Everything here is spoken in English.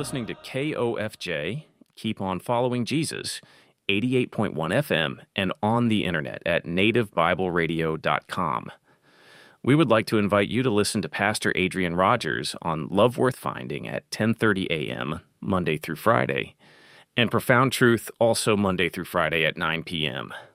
listening to KOFJ, Keep On Following Jesus, 88.1 FM, and on the internet at nativebibleradio.com. We would like to invite you to listen to Pastor Adrian Rogers on Love Worth Finding at 10:30 a.m., Monday through Friday, and Profound Truth also Monday through Friday at 9 p.m.